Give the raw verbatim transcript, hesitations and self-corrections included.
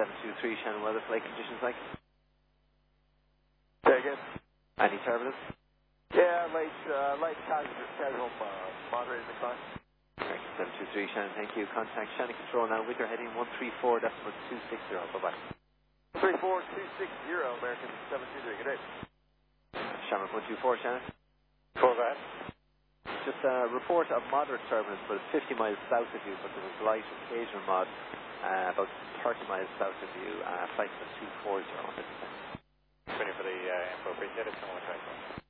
seven two three, Shannon, weather flight conditions like? Say again? Any turbulence? Yeah, light, uh, light casual, casual uh, moderated decline. Correct, seven two three, Shannon, thank you. Contact Shannon Control now with your heading one three four decimal two six zero. Bye-bye. three four two six zero, American seven two three, good day. Shannon one two four, Shannon. For that. Just a report of moderate turbulence, but it's fifty miles south of you, but there was light occasional mod, uh, about thirty miles south of you, uh, flight two four zero. Thank you for the uh, info, appreciate it.